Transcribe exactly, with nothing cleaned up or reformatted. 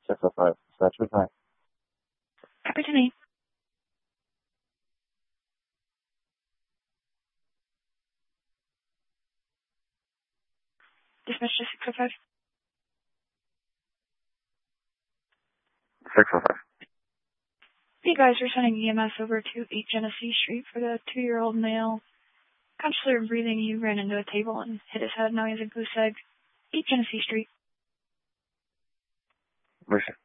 six oh five. Dispatch with nine. Copy to me. Dispatch to six oh five. six oh five. You guys are sending E M S over to eight Genesee Street for the two-year-old male. Consciously breathing, he ran into a table and hit his head. Now he has a goose egg. eight Genesee Street. Mercy.